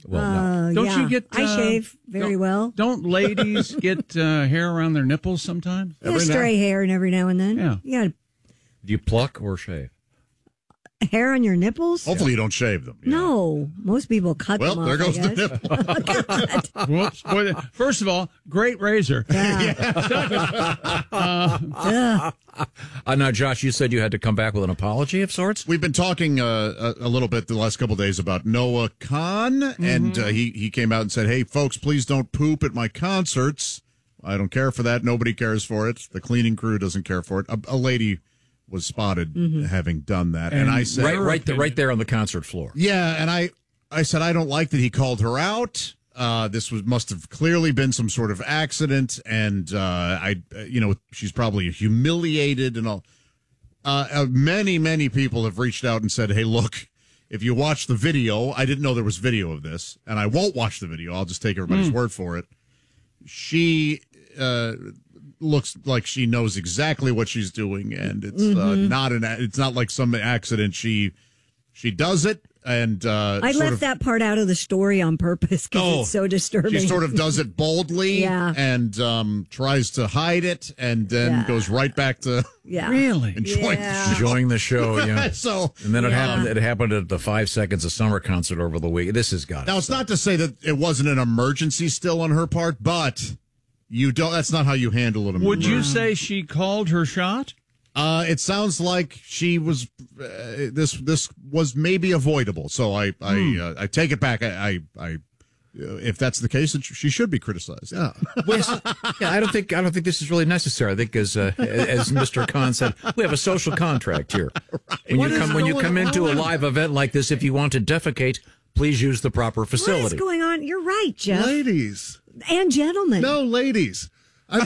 Well, no. Don't you get... I shave very well. Don't ladies get hair around their nipples sometimes? Stray hair and every now and then. Yeah. You got Do you pluck or shave? hair on your nipples? Hopefully you don't shave them. No. Most people cut them off, there goes I the guess. nipple. Whoops. Boy, first of all, great razor. Now, Josh, you said you had to come back with an apology of sorts? We've been talking a little bit the last couple of days about Noah Khan, and he came out and said, hey, folks, please don't poop at my concerts. I don't care for that. Nobody cares for it. The cleaning crew doesn't care for it. A lady was spotted having done that. And I said... Right there on the concert floor. Yeah, and I said, I don't like that he called her out. This must have clearly been some sort of accident, and she's probably humiliated and all. Many people have reached out and said, hey, look, if you watch the video, I didn't know there was video of this, and I won't watch the video. I'll just take everybody's word for it. She looks like she knows exactly what she's doing, and it's it's not like some accident. She does it. And I left that part out of the story on purpose because it's so disturbing. She sort of does it boldly and tries to hide it, and then goes right back to really enjoying the show. Yeah. And then it happened at the 5 Seconds of Summer concert over the week. This has got now. It's not to say that it wasn't an emergency still on her part, but you don't. That's not how you handle it. Would you say she called her shot? It sounds like she was. This was maybe avoidable, so I take it back. I if that's the case, she should be criticized. Yeah. I don't think this is really necessary. I think as Mr. Khan said, we have a social contract here. Right. When you come into a live event like this, if you want to defecate, please use the proper facility. What is going on? You're right, Jeff. Ladies and gentlemen. No, ladies. I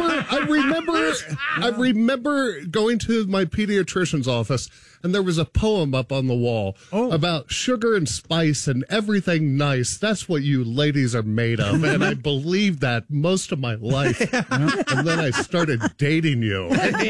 remember going to my pediatrician's office, and there was a poem up on the wall about sugar and spice and everything nice. That's what you ladies are made of, and I believed that most of my life. And then I started dating you.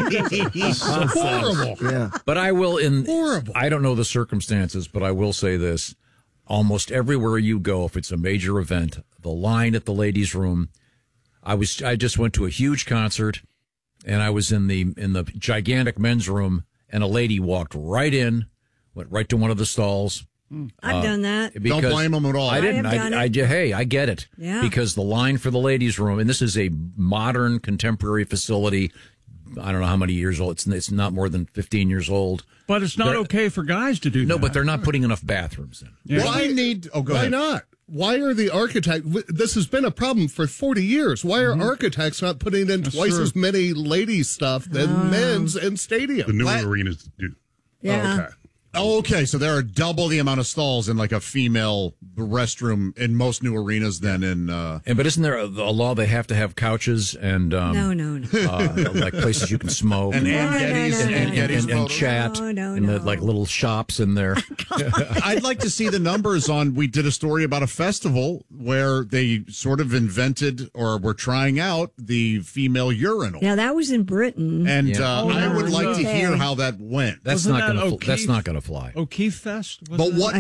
Horrible. Yeah. But I will horrible. I don't know the circumstances, but I will say this: almost everywhere you go, if it's a major event, the line at the ladies' room. I just went to a huge concert, and I was in the gigantic men's room, and a lady walked right in, went right to one of the stalls. I've done that. Don't blame them at all. I didn't. I get it. Yeah. Because the line for the ladies' room, and this is a modern, contemporary facility. I don't know how many years old. It's not more than 15 years old. But it's not okay for guys to do that. No, but they're not putting enough bathrooms in. Yeah. Why not? Why are the architects... This has been a problem for 40 years. Why are architects not putting in twice as many ladies' stuff than men's in stadiums? The new arenas do. Yeah. Okay, so there are double the amount of stalls in like a female restroom in most new arenas than in... But isn't there a law they have to have couches and... No. like places you can smoke. And and chat. No. Like little shops in there. I'd like to see the numbers on... We did a story about a festival where they sort of invented or were trying out the female urinal. Yeah, that was in Britain. And I would like to hear how that went. That's not going to fly. O'Keefe Fest? But what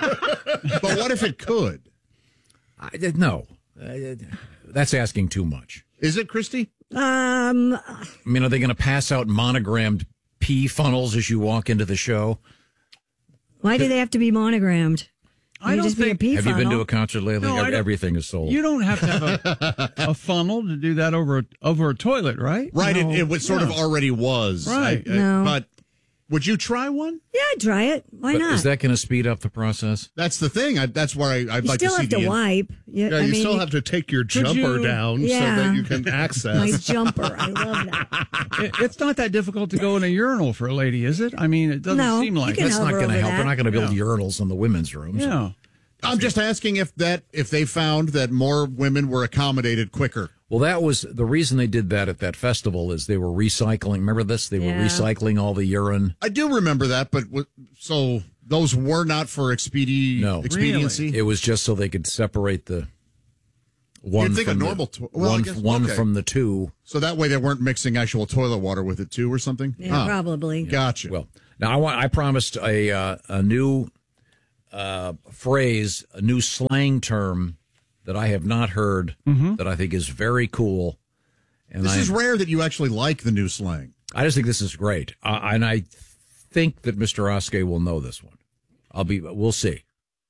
if it could? No. That's asking too much. Is it, Christy? I mean, are they going to pass out monogrammed pee funnels as you walk into the show? Why do they have to be monogrammed? I don't think. Have you been to a concert lately? No, everything is sold. You don't have to have a funnel to do that over a toilet, right? Right. No. It was sort of already was. Right. No. But would you try one? Yeah, try it. Why not? Is that going to speed up the process? That's the thing. That's where I'd like to see. You still have to wipe. You still have to take your jumper down so that you can access. My jumper. I love that. It's not that difficult to go in a urinal for a lady, is it? I mean, it doesn't seem like that's not going to help. That. They're not going to build urinals in the women's rooms. Yeah. I'm just asking if they found that more women were accommodated quicker. Well, that was the reason they did that at that festival is they were recycling. Remember this? They were recycling all the urine. I do remember that, but so those were not for expediency? Really? It was just so they could separate the one from one from the two. So that way they weren't mixing actual toilet water with it too or something? Yeah, probably. Gotcha. Well, now I promised a new phrase, a new slang term that I have not heard that I think is very cool. And This is rare that you actually like the new slang. I just think this is great. And I think that Mr. Oskey will know this one. We'll see.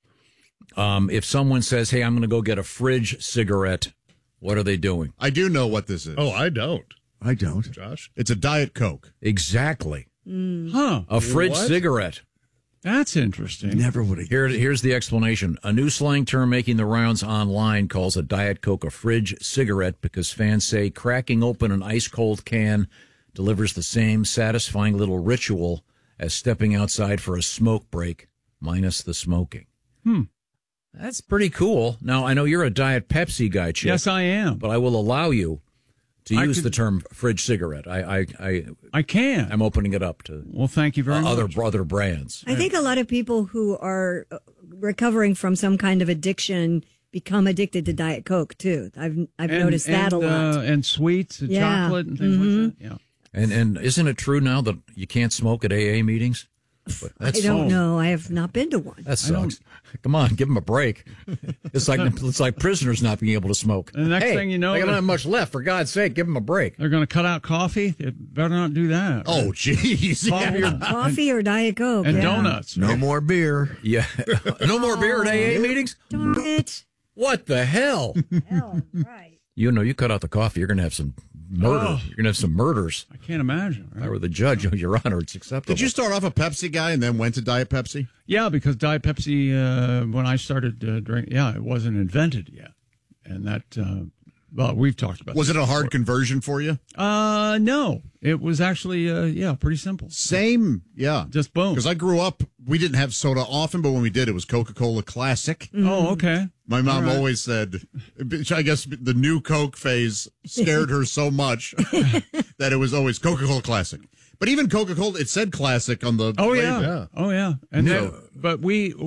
If someone says, hey, I'm going to go get a fridge cigarette, what are they doing? I do know what this is. Oh, I don't. I don't. Josh? It's a Diet Coke. Exactly. Huh. A fridge What? cigarette. That's interesting. Never would have. Here's the explanation. A new slang term making the rounds online calls a Diet Coke a fridge cigarette because fans say cracking open an ice-cold can delivers the same satisfying little ritual as stepping outside for a smoke break, minus the smoking. That's pretty cool. Now, I know you're a Diet Pepsi guy, Chip. Yes, I am. But I will allow you to I use could- the term fridge cigarette. I can. I'm opening it up to Well, thank you very much. other brands. I think a lot of people who are recovering from some kind of addiction become addicted to Diet Coke too. I've noticed that a lot. And sweets and Yeah. chocolate and things like that. Yeah. And isn't it true now that you can't smoke at AA meetings? But I don't know. I have not been to one. That sucks. Come on, give them a break. It's like prisoners not being able to smoke. And the next Hey, thing you know, they don't have much left. For God's sake, give them a break. They're going to cut out coffee. They better not do that. Oh, jeez. Coffee or, Coffee or Diet Coke. and yeah. donuts. No more beer. Yeah, no more beer at AA meetings. Darn it. What the hell? Hell, right. You know, you cut out the coffee, you're going to have some murder. Oh. You're going to have some murders. I can't imagine. If I were the judge, Your Honor, it's acceptable. Did you start off a Pepsi guy and then went to Diet Pepsi? Yeah, because Diet Pepsi, when I started drinking, it wasn't invented yet. And that, well, we've talked about Was this it a hard before. conversion for you? No. It was actually, pretty simple. Same, yeah. Just boom. Because I grew up, we didn't have soda often, but when we did, it was Coca-Cola Classic. Oh, okay. My mom All right. always said, I guess the new Coke phase scared her so much that it was always Coca-Cola Classic. But even Coca-Cola, it said Classic on the Oh, label. yeah. Oh, yeah. And then, but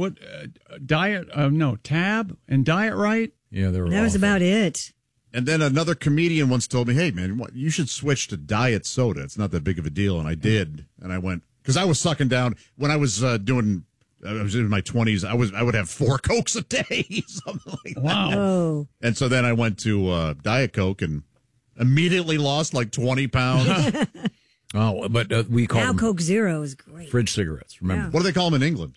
Tab and Diet Right? Yeah, they were That was awful. about it. And then another comedian once told me, hey, man, you should switch to diet soda. It's not that big of a deal. And I did. And I went, because I was sucking down when I was I was in my 20s. I would have 4 Cokes a day, something like that. Wow. Oh, And so then I went to Diet Coke and immediately lost like 20 pounds. Oh, but we call now them Coke Zero is great. fridge cigarettes. Remember? What do they call them in England?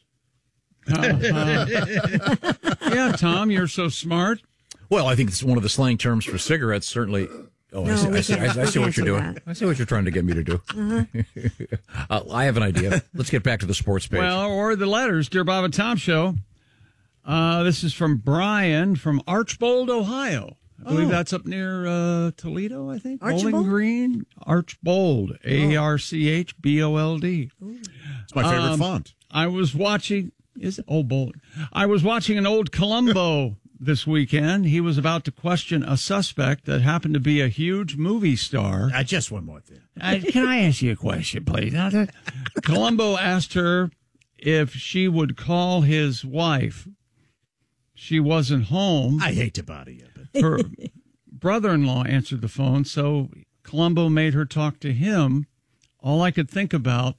Yeah, Tom, you're so smart. Well, I think it's one of the slang terms for cigarettes. Certainly. Oh, No, we I see can't what you're do doing. that. I see what you're trying to get me to do. I have an idea. Let's get back to the sports page. Well, or the letters, Dear Bob and Tom Show. This is from Brian from Archbold, Ohio. I believe that's up near Toledo, I think. Archibald? Bowling Green. Archbold. ARCHBOLD. It's my favorite font. I was watching. Is it Old Bowling? I was watching an old Columbo this weekend. He was about to question a suspect that happened to be a huge movie star. Just one more thing. Can I ask you a question, please? Columbo asked her if she would call his wife. She wasn't home. I hate to bother you, but Her brother-in-law answered the phone, so Columbo made her talk to him. All I could think about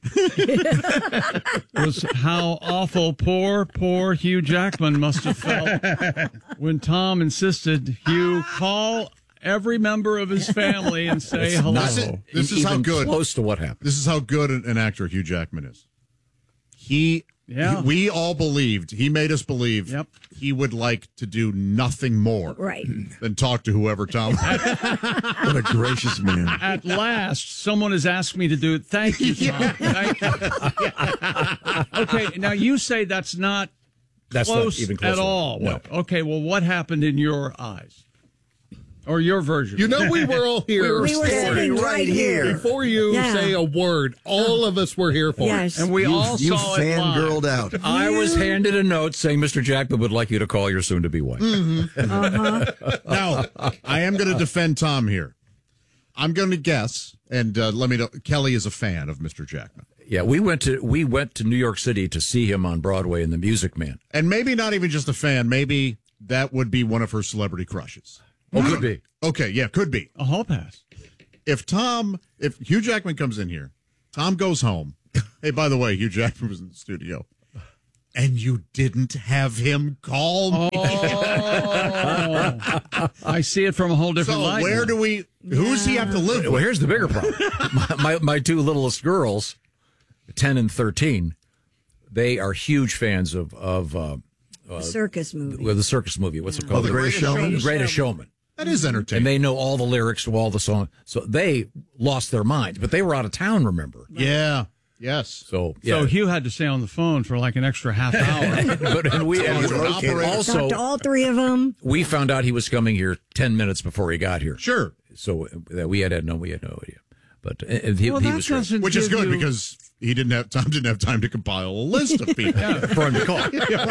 was how awful poor Hugh Jackman must have felt when Tom insisted Hugh call every member of his family and say hello. This is how Even good. Close to what happened. This is how good an actor Hugh Jackman is. We all believed, he made us believe he would like to do nothing more Right. than talk to whoever Tom. What a gracious man. At last, someone has asked me to do it. Thank you, Tom. Thank you. Okay, now you say that's not That's close not even close at all. No. Okay, well, what happened in your eyes? Or your version? You know, we were all here. We were sitting right here. Before you Yeah. say a word, all of us were here for Yes. And we all You saw it live. fangirled out. I was handed a note saying Mr. Jackman would like you to call your soon-to-be wife. Now, I am going to defend Tom here. I'm going to guess, and let me know. Kelly is a fan of Mr. Jackman, Yeah, we went to New York City to see him on Broadway in The Music Man. and maybe not even just a fan. Maybe that would be one of her celebrity crushes. Oh, could be. Okay, yeah, could be. A hall pass. If Hugh Jackman comes in here, Tom goes home. Hey, by the way, Hugh Jackman was in the studio. And you didn't have him call me. I see it from a whole different So light. where do we? Who's he have to live Well, with? here's the bigger problem. my two littlest girls, 10 and 13, they are huge fans of The circus movie. the circus movie. What's it called? The Greatest Showman? The Greatest Showman. That is And entertaining. they know all the lyrics to all the songs. So they lost their minds, but they were out of town, remember? Yeah. Yes. So, yeah. So Hugh had to stay on the phone for like an extra half hour. but we Talk to an operator. also Talked to all three of them. we found out he was coming here 10 minutes before he got here. Sure. So we had no idea. But he Well, that was great. doesn't Which is give good you- because he didn't have time to compile a list of people. for him to call.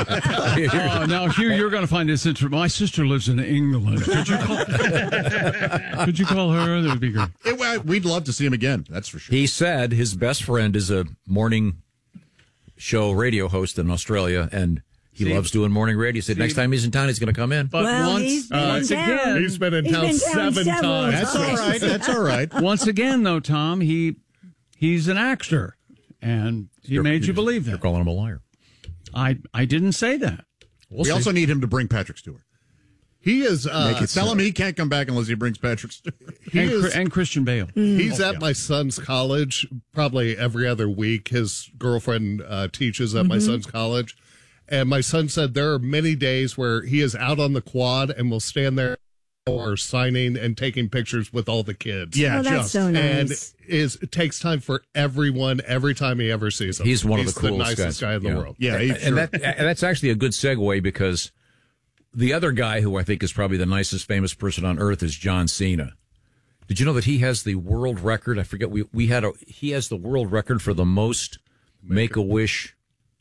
Oh, now, Hugh, you're going to find this interesting. My sister lives in England. Could you call, could you call her? That would be great. We'd love to see him again. That's for sure. He said his best friend is a morning show radio host in Australia, and he loves doing morning radio. He said next time he's in town, he's going to come in. But Well, once, he's been once in town. again, He's been in He's town been down seven several times. That's all right. That's all right. once again, though, Tom, he's an actor, and he made you believe You're that. calling him a liar. I didn't say that. We also need him to bring Patrick Stewart. He is. Tell him he can't come back unless he brings Patrick Stewart. And Christian Bale. He's at my son's college probably every other week. His girlfriend teaches at my son's college. And my son said there are many days where he is out on the quad and will stand there or signing and taking pictures with all the kids. Yeah, Oh, that's just. so And nice. it takes time for everyone every time he ever sees them. He's one of the coolest nicest guy in the Yeah. world. Yeah, he, And that's actually a good segue because the other guy who I think is probably the nicest famous person on earth is John Cena. Did you know that he has the world record? I forget he has the world record for the most Make-A-Wish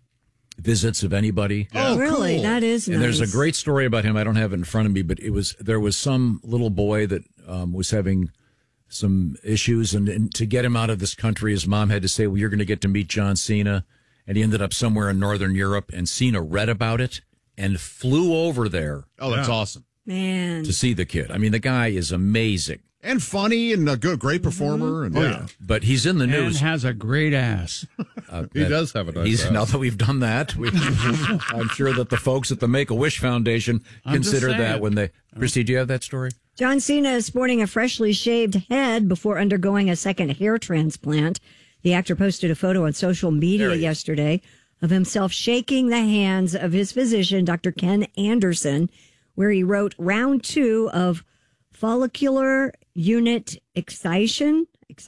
visits of anybody. Oh, really? cool. That is nice. And there's a great story about him. I don't have it in front of me, but there was some little boy that was having some issues, and to get him out of this country, his mom had to say, "Well, you're going to get to meet John Cena," and he ended up somewhere in Northern Europe. And Cena read about it and flew over there Oh, that's awesome. Man. to see the kid. I mean, the guy is amazing, And funny and a great performer. And but he's in the And news. has a great ass. He does have a nice He's ass. now that we've done that, I'm sure that the folks at the Make-A-Wish Foundation I'm just consider that saying. when they. Christy, do you have that story? John Cena is sporting a freshly shaved head before undergoing a second hair transplant. The actor posted a photo on social media yesterday of himself shaking the hands of his physician, Dr. Ken Anderson, where he wrote round 2 of follicular unit excision.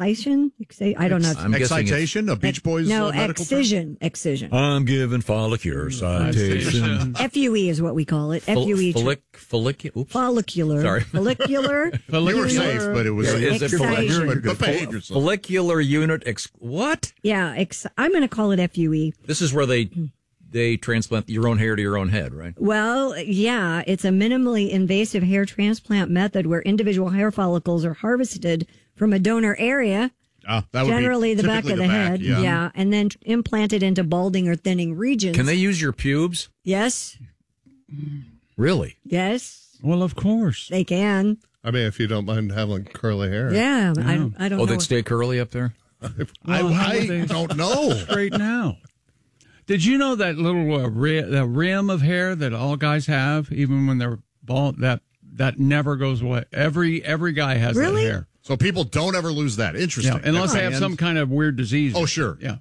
I don't know. I'm guessing it's- Excitation, a Beach Boys No, medical term? excision. I'm giving follicular citation. FUE is what we call it. FUE. Follicular. Sorry. Follicular. You were unit safe, but it was Is it excision. but behave yourself. Follicular unit. What? Yeah, I'm going to call it FUE. This is where they transplant your own hair to your own head, right? Well, yeah, it's a minimally invasive hair transplant method where individual hair follicles are harvested from a donor area, That would be generally the back typically of the head, yeah, and then implanted into balding or thinning regions. Can they use your pubes? Yes, Really? yes, Well, of course. they can. I mean, if you don't mind having curly hair. Yeah, I don't Oh, know. they'd stay curly up there? Well, how I would they don't know. straight now? Did you know that little the rim of hair that all guys have, even when they're bald, that never goes away? Every guy has Really? that hair. So people don't ever lose that. Interesting. Yeah, unless they have And- some kind of weird disease. Oh, sure. Yeah.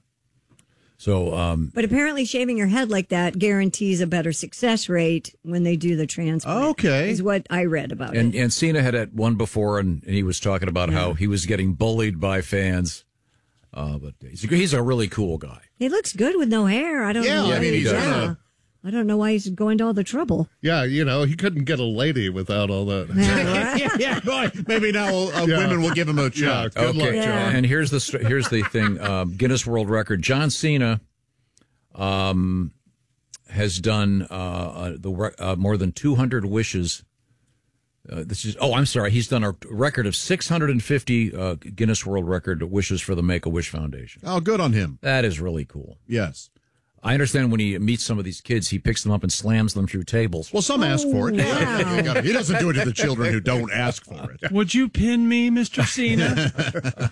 So, But apparently, shaving your head like that guarantees a better success rate when they do the transplant. Okay. Is what I read about it. and Cena had one before, and he was talking about how he was getting bullied by fans. But he's a really cool guy. He looks good with no hair. I don't Yeah, know. I mean, he's yeah. I don't know why he's going to all the trouble. Yeah, he couldn't get a lady without all that. yeah, boy. Maybe now women will give him a shot. Good luck, Okay, John. and here's the thing: Guinness World Record. John Cena has done more than 200 wishes. He's done a record of 650 Guinness World Record wishes for the Make-A-Wish Foundation. Oh, good on him. That is really cool. Yes. I understand when he meets some of these kids, he picks them up and slams them through tables. Well, some ask for it. wow. He doesn't do it to the children who don't ask for it. Would you pin me, Mr. Cena?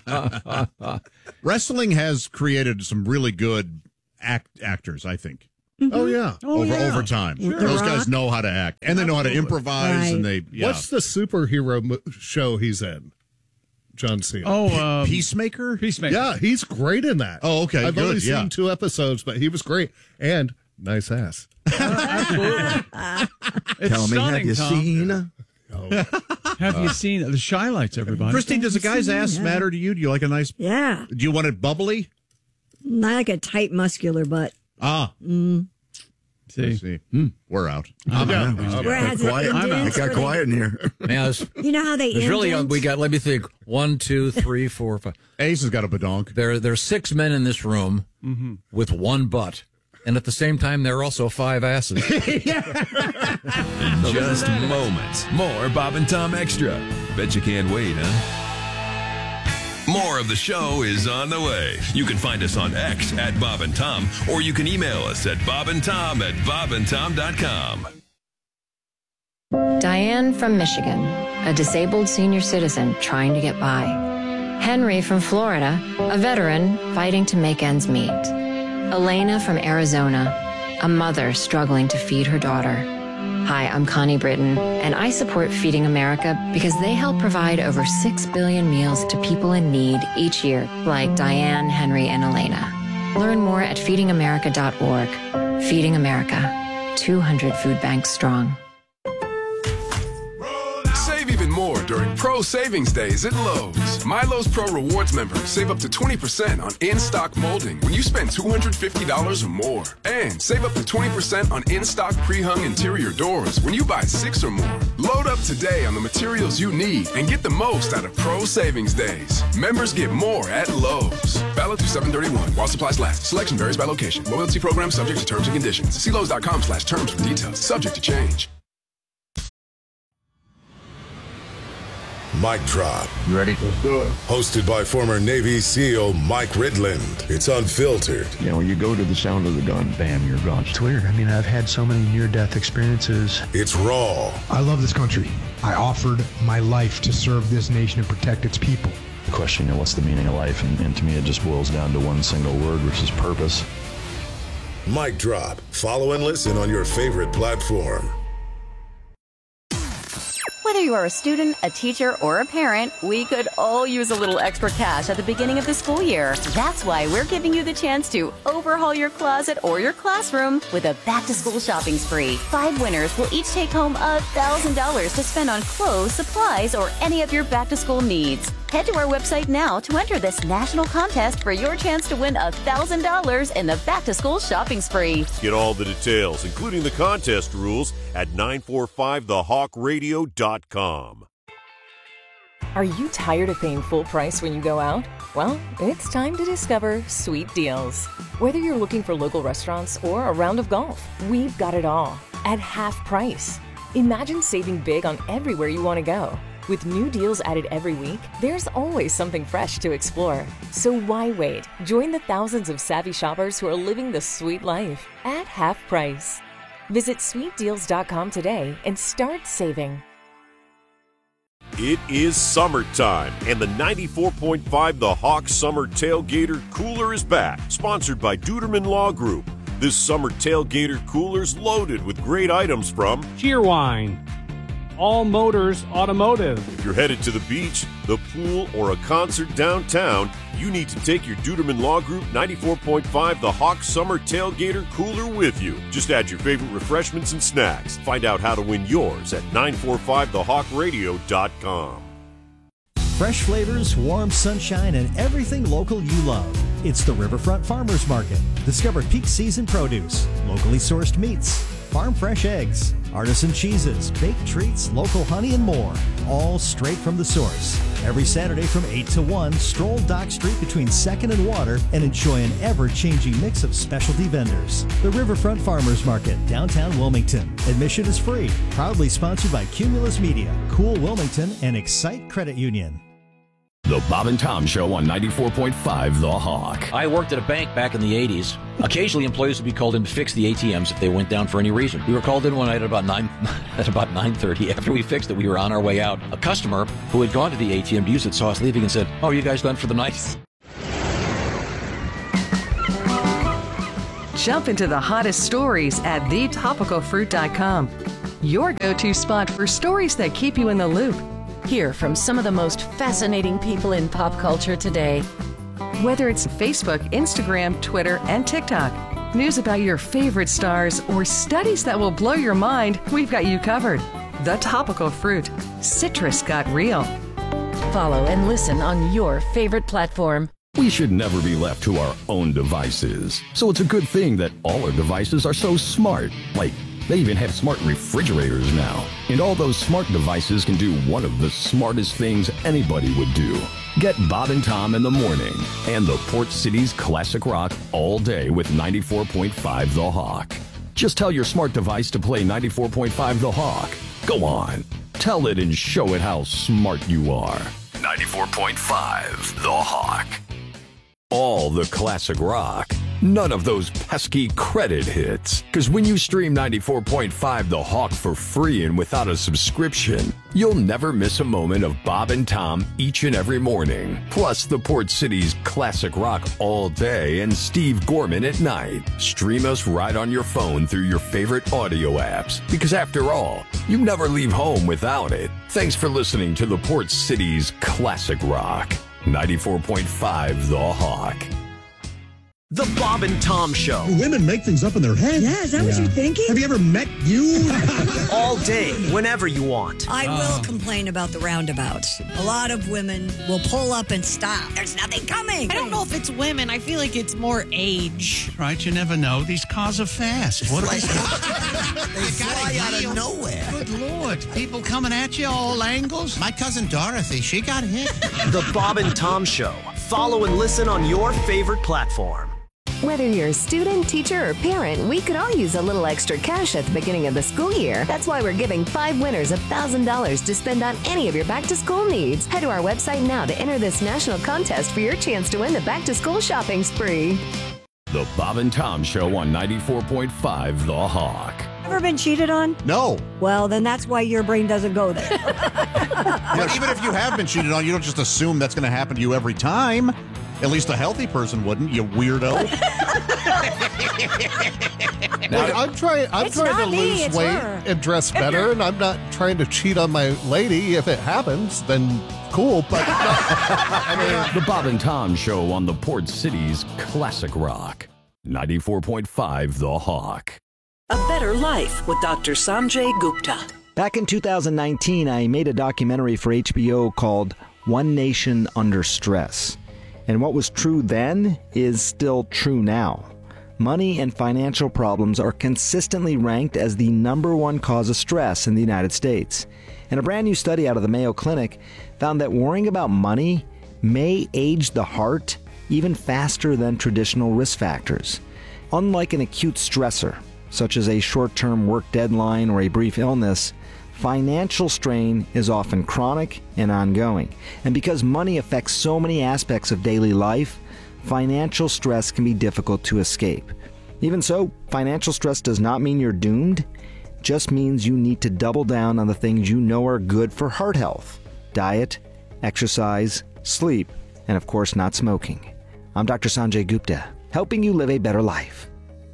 Wrestling has created some really good actors, I think. Oh, yeah. Over time. Those guys know how to act, and they know how to improvise, and they. Yeah. What's the superhero show he's in? John Cena. Oh, Peacemaker? Peacemaker. Yeah, he's great in that. Oh, okay, I've good, only yeah. seen 2 episodes, but he was great. And nice ass. Absolutely. It's Tell me, have stunning, you Tom. seen? Have you seen the Shy Lights, everybody? Christine, does a guy's ass matter to you? Do you like a nice? Yeah. Do you want it bubbly? Not like a tight, muscular butt. Ah, See. we're out. Where it has Quiet. indents It got where quiet in here. Man, you know how they there's really indent? we got. Let me think. 1, 2, 3, 4, 5. Ace has got a badonk. There's 6 men in this room with 1 butt, and at the same time, there are also 5 asses. In just moments, more Bob and Tom Extra. Bet you can't wait, huh? More of the show is on the way. You can find us on X at Bob and Tom, or you can email us at bobandtom@bobandtom.com. Diane from Michigan, a disabled senior citizen trying to get by. Henry from Florida, a veteran fighting to make ends meet. Elena from Arizona, a mother struggling to feed her daughter. Hi, I'm Connie Britton, and I support Feeding America because they help provide over 6 billion meals to people in need each year, like Diane, Henry, and Elena. Learn more at feedingamerica.org. Feeding America, 200 food banks strong. Save even more during Pro Savings Days at Lowe's. My Lowe's Pro Rewards members save up to 20% on in-stock molding when you spend $250 or more. And save up to 20% on in-stock pre-hung interior doors when you buy 6 or more. Load up today on the materials you need and get the most out of Pro Savings Days. Members get more at Lowe's. Valid through 7/31 while supplies last. Selection varies by location. Loyalty program subject to terms and conditions. See Lowe's.com/terms for details. Subject to change. Mic Drop. You ready? Let's do it. Hosted by former Navy SEAL Mike Ridland. It's unfiltered. You know, you go to the sound of the gun, bam, you're gone. It's weird. I mean, I've had so many near-death experiences. It's raw. I love this country. I offered my life to serve this nation and protect its people. The question, you know, what's the meaning of life? And to me, it just boils down to one single word, which is purpose. Mic Drop. Follow and listen on your favorite platform. Whether you are a student, a teacher, or a parent, we could all use a little extra cash at the beginning of the school year. That's why we're giving you the chance to overhaul your closet or your classroom with a back-to-school shopping spree. 5 winners will each take home $1,000 to spend on clothes, supplies, or any of your back-to-school needs. Head to our website now to enter this national contest for your chance to win $1,000 in the back-to-school shopping spree. Get all the details, including the contest rules, at 945thehawkradio.com. Are you tired of paying full price when you go out? Well, it's time to discover Sweet Deals. Whether you're looking for local restaurants or a round of golf, we've got it all at half price. Imagine saving big on everywhere you want to go. With new deals added every week, there's always something fresh to explore. So why wait? Join the thousands of savvy shoppers who are living the sweet life at half price. Visit sweetdeals.com today and start saving. It is summertime, and the 94.5 The Hawk Summer Tailgater Cooler is back, sponsored by Duderman Law Group. This summer tailgater cooler's loaded with great items from Cheerwine, All Motors Automotive. If you're headed to the beach, the pool, or a concert downtown, you need to take your Duderman Law Group 94.5 The Hawk Summer Tailgater Cooler with you. Just add your favorite refreshments and snacks. Find out how to win yours at 945thehawkradio.com. Fresh flavors, warm sunshine, and everything local you love. It's the Riverfront Farmers Market. Discover peak season produce, locally sourced meats, farm fresh eggs, artisan cheeses, baked treats, local honey, and more. All straight from the source. Every Saturday from 8 to 1, stroll Dock Street between 2nd and Water and enjoy an ever-changing mix of specialty vendors. The Riverfront Farmers Market, downtown Wilmington. Admission is free. Proudly sponsored by Cumulus Media, Cool Wilmington, and Excite Credit Union. The Bob and Tom Show on 94.5 The Hawk. I worked at a bank back in the 80s. Occasionally, employees would be called in to fix the ATMs if they went down for any reason. We were called in one night at about 9:30. After we fixed it, we were on our way out. A customer who had gone to the ATM to use it saw us leaving and said, "Oh, you guys done for the night?" jump into the hottest stories at thetopicalfruit.com. Your go-to spot for stories that keep you in the loop. Hear from some of the most fascinating people in pop culture today. Whether it's Facebook, Instagram, Twitter, and TikTok, news about your favorite stars, or studies that will blow your mind, we've got you covered. The Topical Fruit. Citrus got real. Follow and listen on your favorite platform. We should never be left to our own devices. So it's a good thing that all our devices are so smart. Like, they even have smart refrigerators now. And all those smart devices can do one of the smartest things anybody would do. Get Bob and Tom in the morning and the Port City's classic rock all day with 94.5 The Hawk. Just tell your smart device to play 94.5 The Hawk. Go on. Tell it and show it how smart you are. 94.5 The Hawk. All the classic rock. None of those pesky credit hits. Because when you stream 94.5 The Hawk for free and without a subscription, you'll never miss a moment of Bob and Tom each and every morning. Plus the Port City's classic rock all day and Steve Gorman at night. Stream us right on your phone through your favorite audio apps. Because after all, you never leave home without it. Thanks for listening to the Port City's classic rock. 94.5 The Hawk. The Bob and Tom Show. Women make things up in their head. Yeah, is that what you're thinking? Have you ever met you? All day, whenever you want. I will complain about the roundabouts. A lot of women will pull up and stop. There's nothing coming. I don't know if it's women. I feel like it's more age. Right, you never know. These cars are fast. What They fly out of nowhere. Good Lord. People coming at you all angles. My cousin Dorothy, she got hit. The Bob and Tom Show. Follow and listen on your favorite platform. Whether you're a student, teacher, or parent, we could all use a little extra cash at the beginning of the school year. That's why we're giving 5 winners $1,000 to spend on any of your back-to-school needs. Head to our website now to enter this national contest for your chance to win the back-to-school shopping spree. The Bob and Tom Show on 94.5 The Hawk. Ever been cheated on? No. Well, then that's why your brain doesn't go there. But even if you have been cheated on, you don't just assume that's going to happen to you every time. At least a healthy person wouldn't, you weirdo. Look, I'm trying to lose weight and dress better, and I'm not trying to cheat on my lady. If it happens, then cool. But the Bob and Tom Show on the Port City's classic rock. 94.5 The Hawk. A Better Life with Dr. Sanjay Gupta. Back in 2019, I made a documentary for HBO called One Nation Under Stress. And what was true then is still true now. Money and financial problems are consistently ranked as the #1 cause of stress in the United States. And a brand new study out of the Mayo Clinic found that worrying about money may age the heart even faster than traditional risk factors. Unlike an acute stressor, such as a short-term work deadline or a brief illness, financial strain is often chronic and ongoing. And because money affects so many aspects of daily life, financial stress can be difficult to escape. Even so, financial stress does not mean you're doomed. It just means you need to double down on the things you know are good for heart health: diet, exercise, sleep, and of course not smoking. I'm Dr. Sanjay Gupta, helping you live a better life.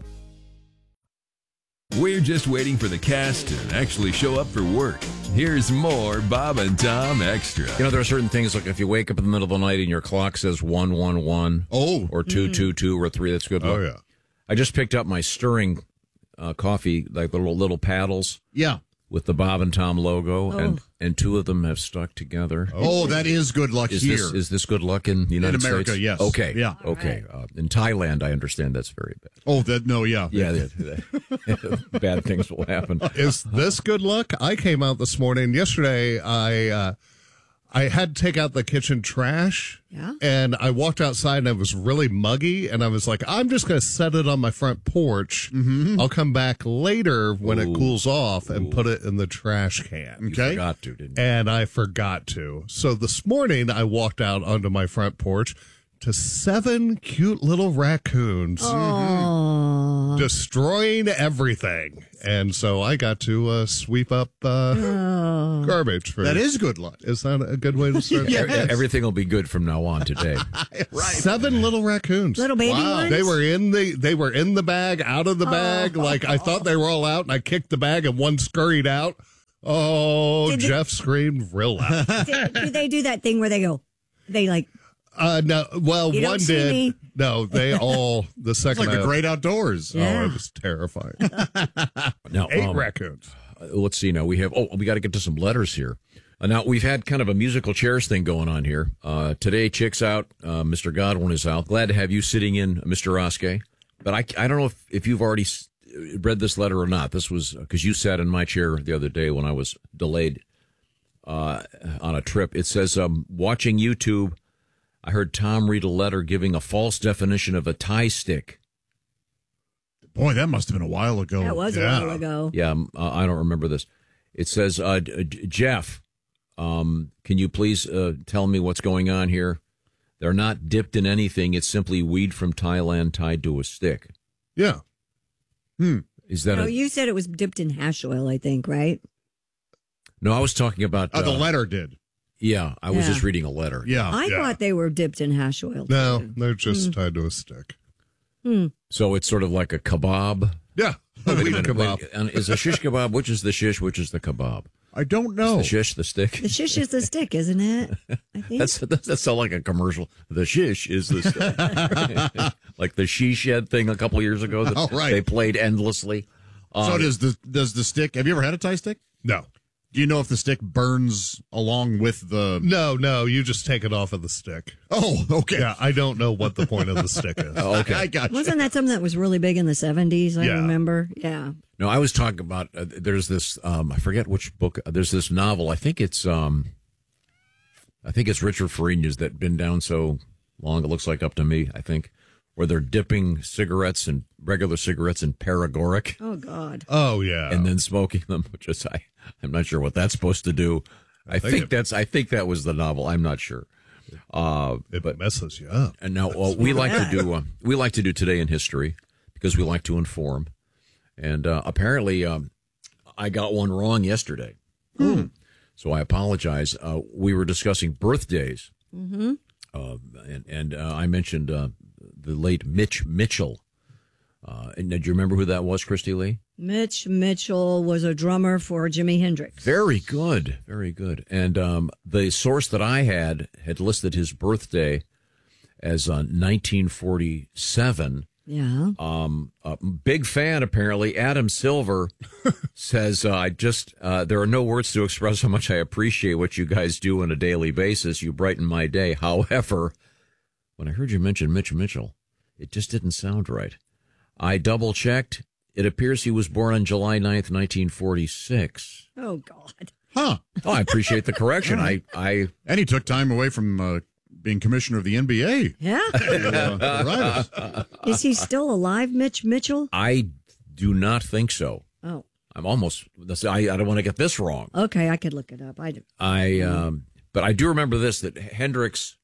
We're just waiting for the cast to actually show up for work. Here's more Bob and Tom Extra. You know, there are certain things, like if you wake up in the middle of the night and your clock says 111 or 222 or 3, that's good luck. Oh, yeah. I just picked up my stirring coffee, like the little paddles. Yeah. With the Bob and Tom logo, and 2 of them have stuck together. Oh, that is good luck here. Is this good luck in the United States? In America, yes. Okay. Yeah. Okay. In Thailand, I understand that's very bad. Oh, yeah. Yeah, bad things will happen. Is this good luck? I came out this morning. Yesterday, I had to take out the kitchen trash. Yeah. And I walked outside and it was really muggy. And I was like, I'm just going to set it on my front porch. Mm-hmm. I'll come back later when it cools off and put it in the trash can. You forgot to, didn't you? And I forgot to. So this morning I walked out onto my front porch to 7 cute little raccoons. Oh, destroying everything. And so I got to sweep up garbage. That is good luck. Is that a good way to start? Yes. Everything will be good from now on today. Right. 7 little raccoons. Little baby ones? They were in the bag, out of the bag. Like I thought they were all out, and I kicked the bag, and one scurried out. Oh, Jeff screamed real loud. Do they do that thing where they like? No, well, You one don't see did. me. No, they all, the second. It's like the great outdoors. Yeah. Oh, it was terrifying. Now, 8 raccoons. Let's see now. We got to get to some letters here. Now, we've had kind of a musical chairs thing going on here. Today, Chick's out. Mr. Godwin is out. Glad to have you sitting in, Mr. Roske. But I don't know if you've already read this letter or not. This was because you sat in my chair the other day when I was delayed on a trip. It says, watching YouTube, I heard Tom read a letter giving a false definition of a tie stick. Boy, that must have been a while ago. That was a while ago. Yeah, I don't remember this. It says, Jeff, can you please tell me what's going on here? They're not dipped in anything. It's simply weed from Thailand tied to a stick. Yeah. Is that You said it was dipped in hash oil, I think, right? No, I was talking about... the letter did. Yeah, I was just reading a letter. Yeah. I thought they were dipped in hash oil. No, they're just tied to a stick. So it's sort of like a kebab? Yeah. Wait a Weed minute, kebab. and is a shish kebab, which is the shish, which is the kebab? I don't know. Is the shish the stick? The shish is the stick, isn't it? I think. That sounds like a commercial. The shish is the stick. Like the she shed thing a couple years ago that right. they played endlessly. So does the stick? Have you ever had a tie stick? No. Do you know if the stick burns along with the? No, you just take it off of the stick. Oh, okay. Yeah, I don't know what the point of the stick is. Oh, okay. I got you. Wasn't that something that was really big in the 70s? I Yeah. remember. Yeah. No, I was talking about. There's this. I forget which book. There's this novel. I think it's Richard Farina's that been down so long. It looks like up to me. I think where they're dipping cigarettes and regular cigarettes in paregoric. Oh God. Oh yeah. And then smoking them, which is I'm not sure what that's supposed to do. I think that was the novel. I'm not sure. But messes you up. And now we like to do Today in History because we like to inform. And apparently, I got one wrong yesterday. So I apologize. We were discussing birthdays, and I mentioned the late Mitch Mitchell. And do you remember who that was, Christy Lee? Mitch Mitchell was a drummer for Jimi Hendrix. Very good, very good. And the source that I had listed his birthday as 1947. Yeah. A big fan, apparently. Adam Silver says, there are no words to express how much I appreciate what you guys do on a daily basis. You brighten my day. However, when I heard you mention Mitch Mitchell, it just didn't sound right. I double-checked. It appears he was born on July 9th, 1946. Oh, God. Huh. Oh, I appreciate the correction. And he took time away from being commissioner of the NBA. Yeah. Right. Is he still alive, Mitch Mitchell? I do not think so. Oh. I'm almost. I don't want to get this wrong. Okay, I could look it up. I do. But I do remember this, that Hendrix,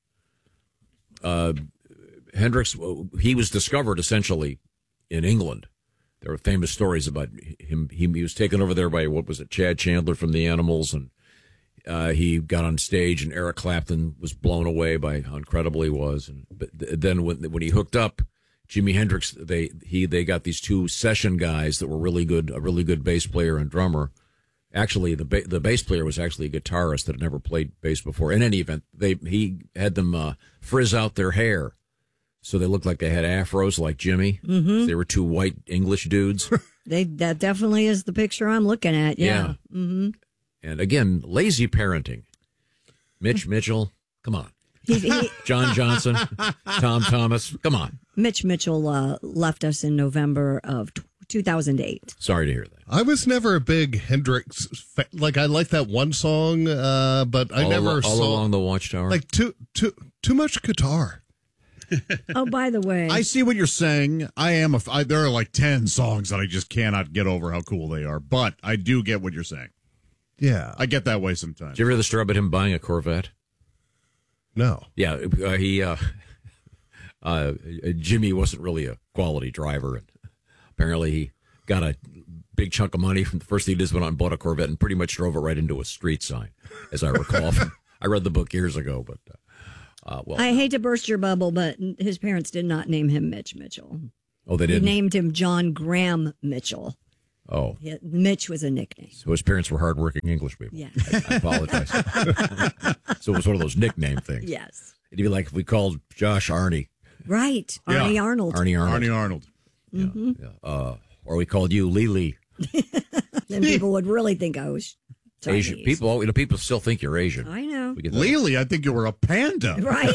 he was discovered essentially in England. There were famous stories about him. He was taken over there by, Chad Chandler from the Animals, and he got on stage, and Eric Clapton was blown away by how incredible he was. But then when he hooked up Jimi Hendrix, they got these two session guys that were really good, a really good bass player and drummer. Actually, the bass player was actually a guitarist that had never played bass before. In any event, he had them frizz out their hair, so they looked like they had afros like Jimmy. Mm-hmm. They were two white English dudes. That definitely is the picture I'm looking at. Yeah. Mm-hmm. And again, lazy parenting. Mitch Mitchell, come on. John Johnson, Tom Thomas, come on. Mitch Mitchell left us in November of 2008. Sorry to hear that. I was never a big Hendrix fan. Like, I like that one song, but I never saw... All Along the Watchtower? Like, too much guitar. Oh, by the way, I see what you're saying. There are like 10 songs that I just cannot get over how cool they are, but I do get what you're saying. Yeah. I get that way sometimes. Did you ever hear the story about him buying a Corvette? No. Yeah, Jimmy wasn't really a quality driver, and apparently he got a big chunk of money. The first thing he did was went out and bought a Corvette and pretty much drove it right into a street sign, as I recall. I read the book years ago, but I hate to burst your bubble, but his parents did not name him Mitch Mitchell. Oh, they didn't? They named him John Graham Mitchell. Oh. Yeah, Mitch was a nickname. So his parents were hardworking English people. Yeah. I apologize. So it was one of those nickname things. Yes. It'd be like if we called Josh Arnie. Right. Arnie Arnold. Arnie Arnold. Mm-hmm. Yeah. Or we called you Lily. Then people would really think I was Chinese. Asian. People still think you're Asian. I know. Lily, I think you were a panda. Right.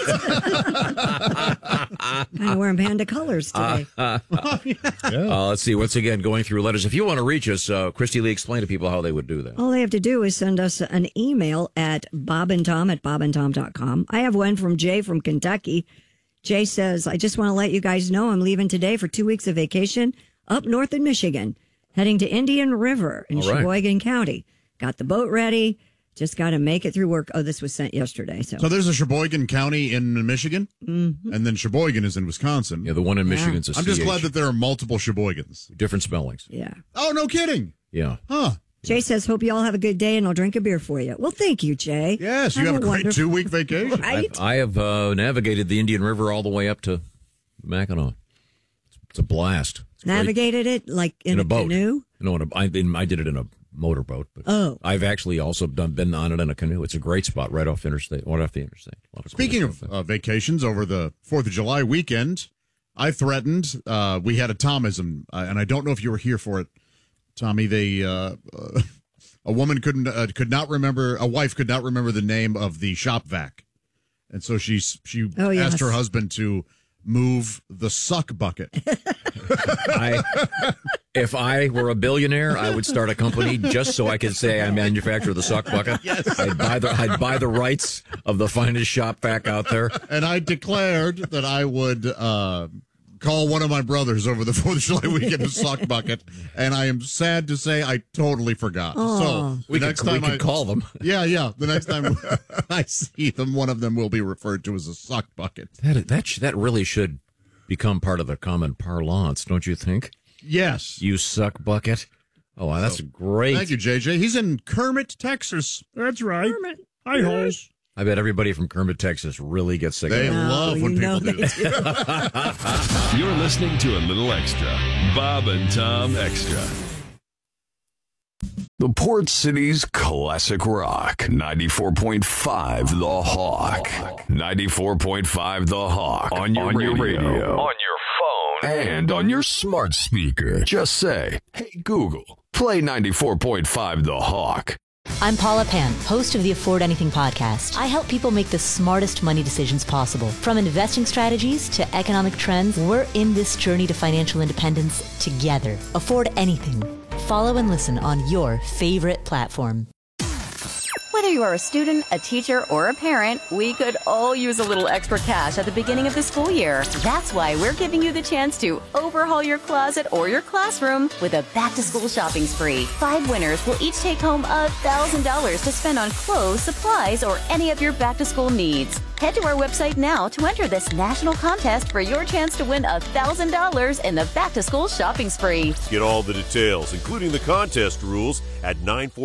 Kind of wearing panda colors today. Let's see. Once again, going through letters. If you want to reach us, Christy Lee, explain to people how they would do that. All they have to do is send us an email at bobandtom@bobandtom.com. I have one from Jay from Kentucky. Jay says, I just want to let you guys know I'm leaving today for 2 weeks of vacation up north in Michigan, heading to Indian River in Sheboygan County. Got the boat ready. Just got to make it through work. Oh, this was sent yesterday. So there's a Sheboygan County in Michigan, and then Sheboygan is in Wisconsin. Yeah, the one in Michigan's a I'm just glad that there are multiple Sheboygans. Different spellings. Yeah. Oh, no kidding. Yeah. Huh. Jay says, hope you all have a good day, and I'll drink a beer for you. Well, thank you, Jay. Yes, you have a great 2-week vacation. Right? I have navigated the Indian River all the way up to Mackinac. It's a blast. It's Navigated great. it like in a boat. canoe? No, I did it in a motorboat. But I've actually also been on it in a canoe. It's a great spot right off the interstate. Speaking of vacations, over the 4th of July weekend, I threatened, we had a Tomism, and I don't know if you were here for it, Tommy. They a woman could not remember, a wife could not remember the name of the shop vac, and so she asked her husband to move the suck bucket. If I were a billionaire, I would start a company just so I could say I manufacture the suck bucket. Yes. I'd buy the rights of the finest shop vac out there. And I declared that I would call one of my brothers over the 4th of July weekend to suck bucket, and I am sad to say I totally forgot. So we could call them. Yeah. The next time I see them, one of them will be referred to as a suck bucket. That really should become part of the common parlance, don't you think? Yes. You suck bucket. Oh, wow, that's great. Thank you, JJ. He's in Kermit, Texas. That's right. Kermit. Hi, holes. I bet everybody from Kermit, Texas really gets sick They of that. love when people do that. You're listening to A Little Extra. Bob and Tom Extra. The Port City's classic rock. 94.5 The Hawk. 94.5 The Hawk. On your radio. On your phone. And on your smart speaker. Just say, hey, Google, play 94.5 The Hawk. I'm Paula Pan, host of the Afford Anything podcast. I help people make the smartest money decisions possible. From investing strategies to economic trends, we're in this journey to financial independence together. Afford Anything. Follow and listen on your favorite platform. Whether you are a student, a teacher, or a parent, we could all use a little extra cash at the beginning of the school year. That's why we're giving you the chance to overhaul your closet or your classroom with a back-to-school shopping spree. 5 winners will each take home $1,000 to spend on clothes, supplies, or any of your back-to-school needs. Head to our website now to enter this national contest for your chance to win $1,000 in the back-to-school shopping spree. Get all the details, including the contest rules, at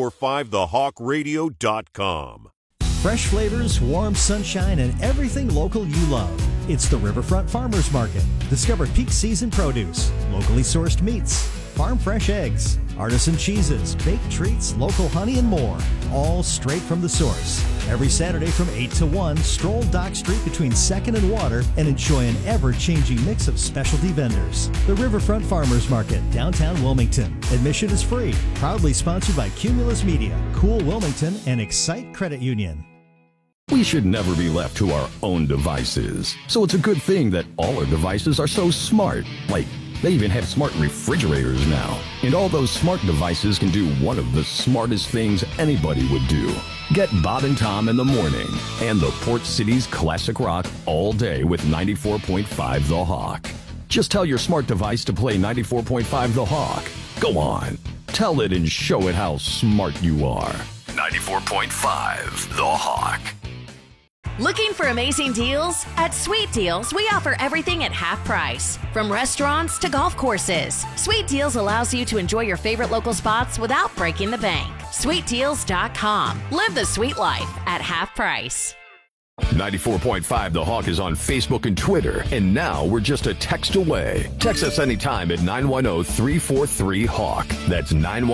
945thehawkradio.com. Fresh flavors, warm sunshine, and everything local you love. It's the Riverfront Farmers Market. Discover peak season produce, locally sourced meats, farm fresh eggs, artisan cheeses, baked treats, local honey, and more. All straight from the source. Every Saturday from 8 to 1, stroll Dock Street between 2nd and Water and enjoy an ever-changing mix of specialty vendors. The Riverfront Farmers Market, downtown Wilmington. Admission is free. Proudly sponsored by Cumulus Media, Cool Wilmington, and Excite Credit Union. We should never be left to our own devices. So it's a good thing that all our devices are so smart. Like, they even have smart refrigerators now. And all those smart devices can do one of the smartest things anybody would do. Get Bob and Tom in the morning and the Port City's classic rock all day with 94.5 The Hawk. Just tell your smart device to play 94.5 The Hawk. Go on. Tell it and show it how smart you are. 94.5 The Hawk. Looking for amazing deals? At Sweet Deals, we offer everything at half price. From restaurants to golf courses, Sweet Deals allows you to enjoy your favorite local spots without breaking the bank. SweetDeals.com. Live the sweet life at half price. 94.5 The Hawk is on Facebook and Twitter, and now we're just a text away. Text us anytime at 910-343-HAWK. That's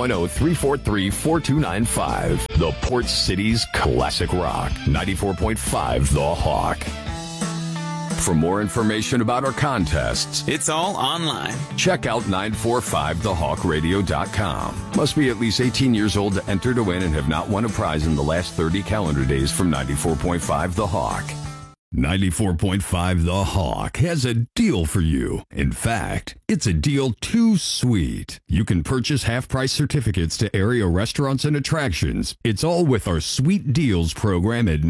910-343-4295. The Port City's classic rock. 94.5 The Hawk. For more information about our contests, it's all online. Check out 945thehawkradio.com. Must be at least 18 years old to enter to win and have not won a prize in the last 30 calendar days from 94.5 The Hawk. 94.5 The Hawk has a deal for you. In fact, it's a deal too sweet. You can purchase half-price certificates to area restaurants and attractions. It's all with our Sweet Deals program at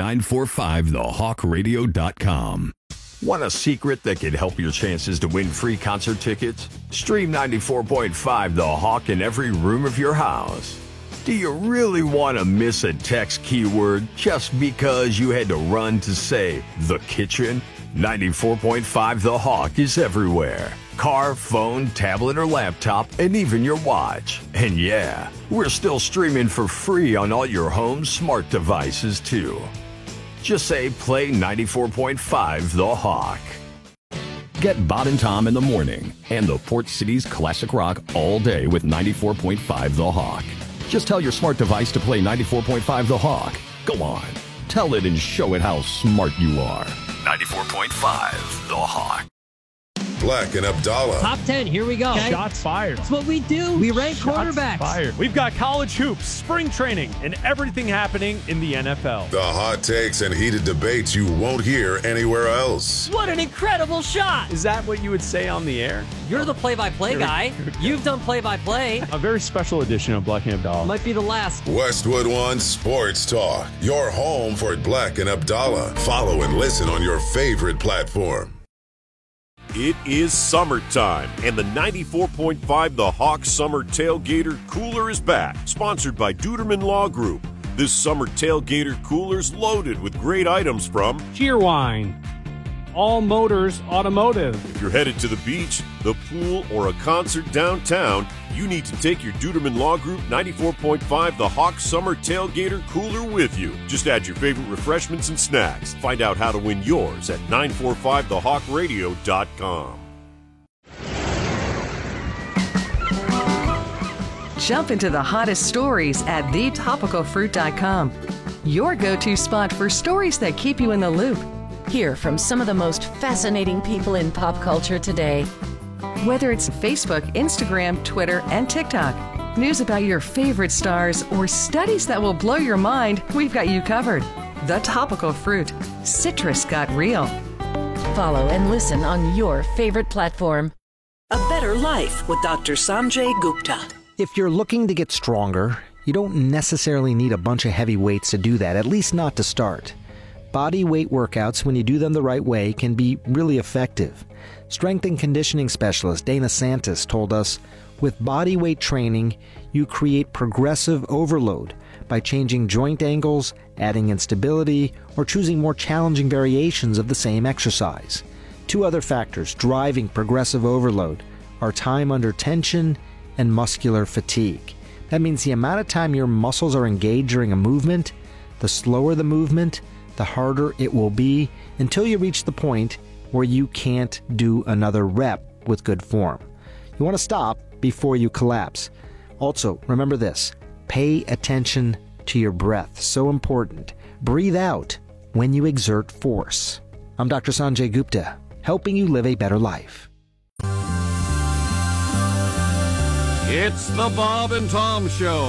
945thehawkradio.com. Want a secret that could help your chances to win free concert tickets? Stream 94.5 The Hawk in every room of your house. Do you really want to miss a text keyword just because you had to run to say the kitchen? 94.5 The Hawk is everywhere. Car, phone, tablet, or laptop, and even your watch. And yeah, we're still streaming for free on all your home smart devices too. Just say play 94.5 The Hawk. Get Bob and Tom in the morning and the Port City's classic rock all day with 94.5 The Hawk. Just tell your smart device to play 94.5 The Hawk. Go on, tell it and show it how smart you are. 94.5 The Hawk. Black and Abdallah. Top 10, here we go. Okay. Shots fired. That's what we do. We rank quarterbacks. Fired. We've got college hoops, spring training, and everything happening in the NFL. The hot takes and heated debates you won't hear anywhere else. What an incredible shot. Is that what you would say on the air? You're the play-by-play guy. You've done play-by-play. A very special edition of Black and Abdallah. Might be the last. Westwood One Sports Talk. Your home for Black and Abdallah. Follow and listen on your favorite platform. It is summertime, and the 94.5 The Hawk Summer Tailgater Cooler is back, sponsored by Duderman Law Group. This summer tailgater cooler's loaded with great items from Cheerwine, All Motors Automotive. If you're headed to the beach, the pool, or a concert downtown, you need to take your Duderman Law Group 94.5 The Hawk Summer Tailgater Cooler with you. Just add your favorite refreshments and snacks. Find out how to win yours at 945thehawkradio.com. Jump into the hottest stories at thetopicalfruit.com. Your go-to spot for stories that keep you in the loop. Hear from some of the most fascinating people in pop culture today. Whether it's Facebook, Instagram, Twitter, and TikTok, news about your favorite stars, or studies that will blow your mind, we've got you covered. The Topical Fruit. Citrus got real. Follow and listen on your favorite platform. A Better Life with Dr. Sanjay Gupta. If you're looking to get stronger, you don't necessarily need a bunch of heavy weights to do that, at least not to start. Body weight workouts, when you do them the right way, can be really effective. Strength and conditioning specialist Dana Santis told us, with body weight training, you create progressive overload by changing joint angles, adding instability, or choosing more challenging variations of the same exercise. Two other factors driving progressive overload are time under tension and muscular fatigue. That means the amount of time your muscles are engaged during a movement, the slower the movement, the harder it will be until you reach the point where you can't do another rep with good form. You want to stop before you collapse. Also, remember this, pay attention to your breath. So important. Breathe out when you exert force. I'm Dr. Sanjay Gupta, helping you live a better life. It's the Bob and Tom Show.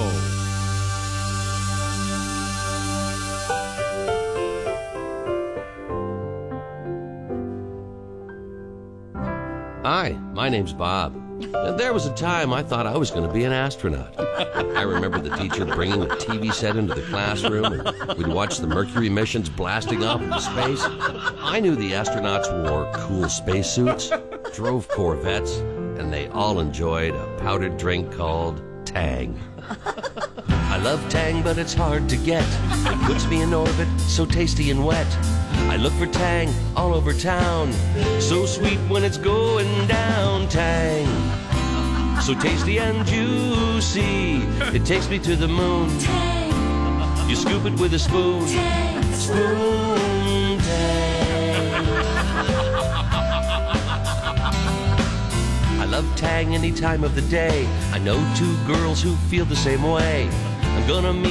Hi, my name's Bob. There was a time I thought I was going to be an astronaut. I remember the teacher bringing a TV set into the classroom, and we'd watch the Mercury missions blasting off into space. I knew the astronauts wore cool spacesuits, drove Corvettes, and they all enjoyed a powdered drink called Tang. I love Tang, but it's hard to get. It puts me in orbit, so tasty and wet. I look for Tang all over town. So sweet when it's going down. Tang, so tasty and juicy, it takes me to the moon. You scoop it with a spoon. Spoon Tang. I love Tang any time of the day. I know two girls who feel the same way. I'm gonna meet